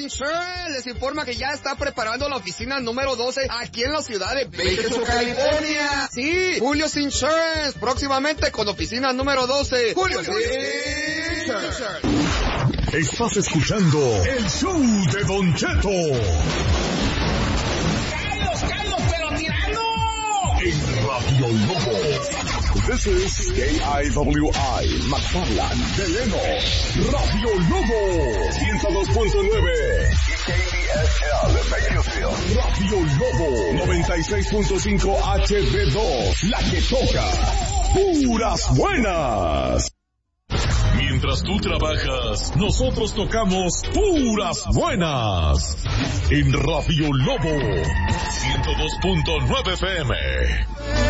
Insurance les informa que ya está preparando la oficina número 12 aquí en la ciudad de Bakersfield, California. Sí, Julio's Insurance, próximamente con oficina número 12. Julio's Insurance. Estás escuchando el show de Don Cheto. ¡Carlos, pero tirando! En Radio Lobo. This is KIWI, McFarland, Deleno, Radio Lobo, 102.9. KBSL, Bakersfield, Radio Lobo, 96.5 HB2, la que toca. Puras buenas. Mientras tú trabajas, nosotros tocamos puras buenas. En Radio Lobo, 102.9 FM.